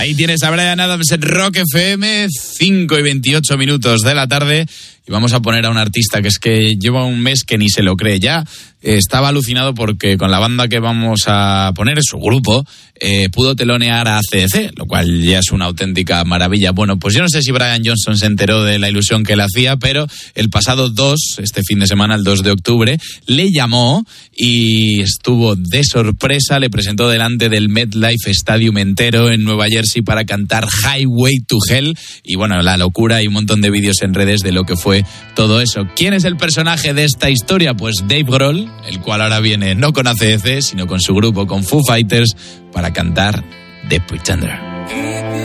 Ahí tienes a Bryan Adams en Rock FM, 5:28 de la tarde. Y vamos a poner a un artista que es que lleva un mes que ni se lo cree ya. Estaba alucinado porque con la banda que vamos a poner, su grupo, pudo telonear a AC/DC, lo cual ya es una auténtica maravilla. Bueno, pues yo no sé si Brian Johnson se enteró de la ilusión que le hacía, pero el pasado este fin de semana, el 2 de octubre, le llamó y estuvo de sorpresa, le presentó delante del MetLife Stadium entero en Nueva Jersey para cantar Highway to Hell. Y bueno, la locura y un montón de vídeos en redes de lo que fue todo eso. ¿Quién es el personaje de esta historia? Pues Dave Grohl, el cual ahora viene no con AC/DC, sino con su grupo, con Foo Fighters, para cantar The Pretender.